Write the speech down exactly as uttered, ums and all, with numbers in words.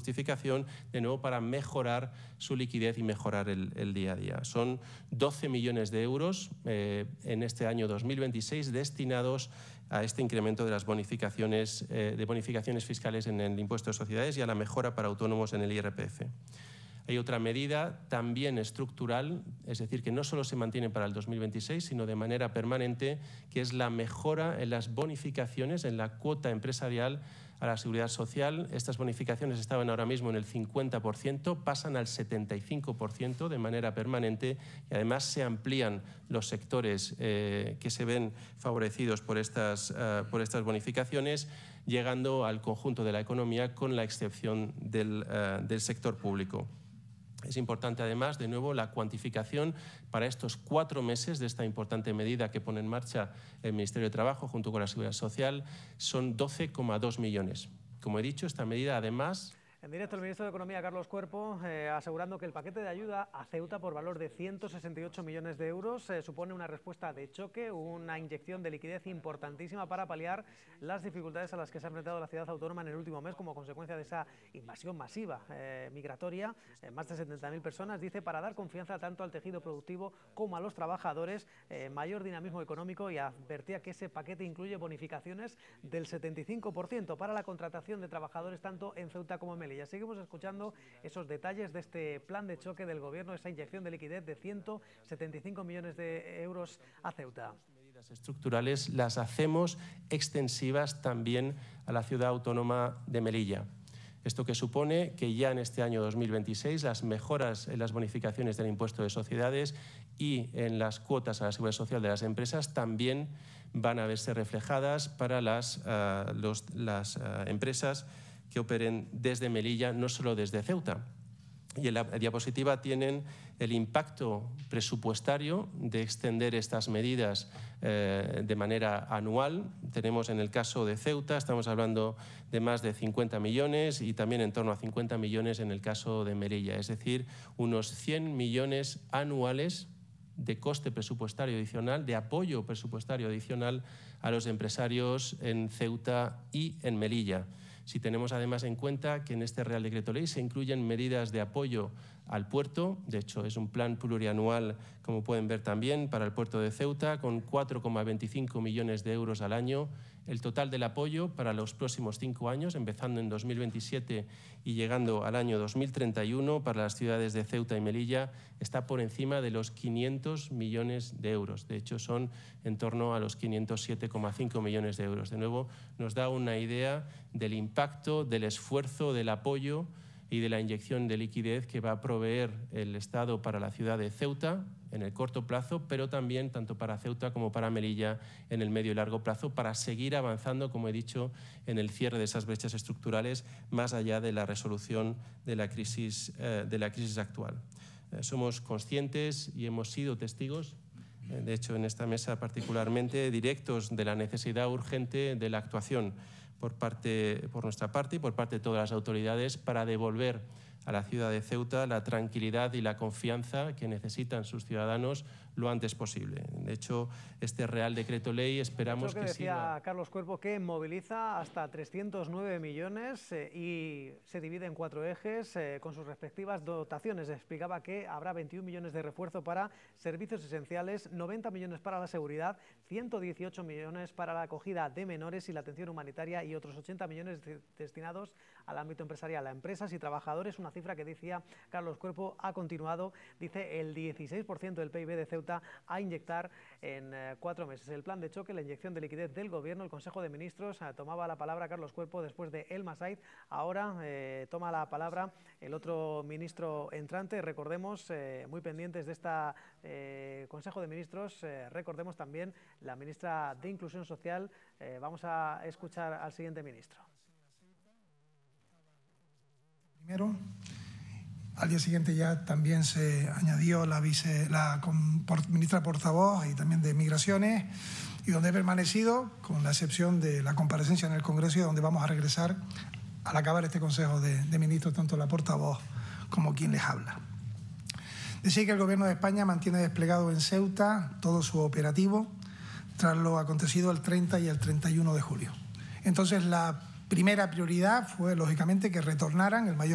justificación, de nuevo para mejorar su liquidez y mejorar el, el día a día. Son doce millones de euros eh, en este año dos mil veintiséis destinados a este incremento de las bonificaciones, eh, de bonificaciones fiscales en el impuesto de sociedades y a la mejora para autónomos en el I R P F. Hay otra medida también estructural, es decir, que no solo se mantiene para el dos mil veintiséis, sino de manera permanente, que es la mejora en las bonificaciones, en la cuota empresarial a la seguridad social. Estas bonificaciones estaban ahora mismo en el cincuenta por ciento, pasan al setenta y cinco por ciento de manera permanente y además se amplían los sectores eh, que se ven favorecidos por estas, uh, por estas bonificaciones, llegando al conjunto de la economía con la excepción del, uh, del sector público. Es importante, además, de nuevo, la cuantificación para estos cuatro meses de esta importante medida que pone en marcha el Ministerio de Trabajo junto con la Seguridad Social. Son doce coma dos millones. Como he dicho, esta medida, además... En directo, el ministro de Economía, Carlos Cuerpo, eh, asegurando que el paquete de ayuda a Ceuta por valor de ciento sesenta y ocho millones de euros eh, supone una respuesta de choque, una inyección de liquidez importantísima para paliar las dificultades a las que se ha enfrentado la ciudad autónoma en el último mes como consecuencia de esa invasión masiva eh, migratoria, eh, más de setenta mil personas, dice, para dar confianza tanto al tejido productivo como a los trabajadores, eh, mayor dinamismo económico, y advertía que ese paquete incluye bonificaciones del setenta y cinco por ciento para la contratación de trabajadores tanto en Ceuta como en Melilla. Ya seguimos escuchando esos detalles de este plan de choque del Gobierno, esa inyección de liquidez de ciento setenta y cinco millones de euros a Ceuta. Las medidas estructurales las hacemos extensivas también a la ciudad autónoma de Melilla. Esto que supone que ya en este año dos mil veintiséis las mejoras en las bonificaciones del impuesto de sociedades y en las cuotas a la seguridad social de las empresas también van a verse reflejadas para las, uh, los, las uh, empresas que operen desde Melilla, no solo desde Ceuta. Y en la diapositiva tienen el impacto presupuestario de extender estas medidas eh, de manera anual. Tenemos en el caso de Ceuta, estamos hablando de más de cincuenta millones y también en torno a cincuenta millones en el caso de Melilla, es decir, unos cien millones anuales de coste presupuestario adicional, de apoyo presupuestario adicional a los empresarios en Ceuta y en Melilla. Si tenemos además en cuenta que en este Real Decreto Ley se incluyen medidas de apoyo al puerto, de hecho es un plan plurianual, como pueden ver también, para el puerto de Ceuta, con cuatro coma veinticinco millones de euros al año. El total del apoyo para los próximos cinco años, empezando en dos mil veintisiete y llegando al año dos mil treinta y uno, para las ciudades de Ceuta y Melilla, está por encima de los quinientos millones de euros. De hecho, son en torno a los quinientos siete coma cinco millones de euros. De nuevo, nos da una idea del impacto, del esfuerzo, del apoyo y de la inyección de liquidez que va a proveer el Estado para la ciudad de Ceuta en el corto plazo, pero también tanto para Ceuta como para Melilla en el medio y largo plazo, para seguir avanzando, como he dicho, en el cierre de esas brechas estructurales más allá de la resolución de la crisis, eh, de la crisis actual. Eh, somos conscientes y hemos sido testigos, eh, de hecho en esta mesa particularmente, directos de la necesidad urgente de la actuación por, parte, por nuestra parte y por parte de todas las autoridades para devolver a la ciudad de Ceuta la tranquilidad y la confianza que necesitan sus ciudadanos lo antes posible. De hecho, este Real Decreto Ley esperamos que, que decía siga... Carlos Cuerpo, que moviliza hasta trescientos nueve millones eh, y se divide en cuatro ejes eh, con sus respectivas dotaciones. Explicaba que habrá veintiún millones de refuerzo para servicios esenciales, noventa millones para la seguridad, ciento dieciocho millones para la acogida de menores y la atención humanitaria y otros ochenta millones de, destinados al ámbito empresarial, a empresas y trabajadores, una cifra que decía Carlos Cuerpo ha continuado, dice, el dieciséis por ciento del P I B de Ceuta a inyectar en eh, cuatro meses. El plan de choque, la inyección de liquidez del Gobierno, el Consejo de Ministros, eh, tomaba la palabra Carlos Cuerpo después de El Masaid. Ahora eh, toma la palabra el otro ministro entrante. Recordemos, eh, muy pendientes de este Consejo de Ministros, eh, recordemos también la ministra de Inclusión Social. Eh, vamos a escuchar al siguiente ministro. Primero, al día siguiente ya también se añadió la, vice, la por, ministra portavoz y también de Migraciones, y donde he permanecido, con la excepción de la comparecencia en el Congreso, y donde vamos a regresar al acabar este Consejo de, de Ministros, tanto la portavoz como quien les habla. Decía que el Gobierno de España mantiene desplegado en Ceuta todo su operativo tras lo acontecido el treinta y el treinta y uno de julio. Entonces, la primera prioridad fue, lógicamente, que retornaran el mayor